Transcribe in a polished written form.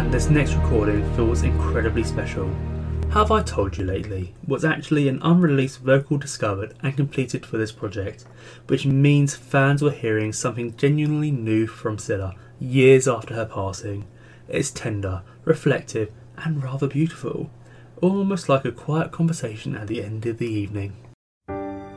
and this next recording feels incredibly special. Have I Told You Lately was actually an unreleased vocal discovered and completed for this project, which means fans were hearing something genuinely new from Cilla years after her passing. It's tender, reflective and rather beautiful, almost like a quiet conversation at the end of the evening.